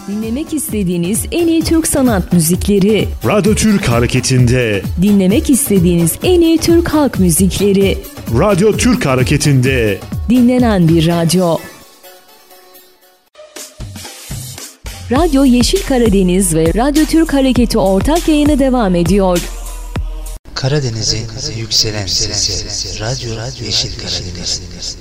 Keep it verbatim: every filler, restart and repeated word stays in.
Dinlemek istediğiniz en iyi Türk sanat müzikleri. Radyo Türk Hareketi'nde. Dinlemek istediğiniz en iyi Türk halk müzikleri. Radyo Türk Hareketi'nde. Dinlenen bir radyo. Radyo Yeşil Karadeniz ve Radyo Türk Hareketi ortak yayını devam ediyor. Karadeniz'in yükselen sesi. Radyo Yeşil Karadeniz.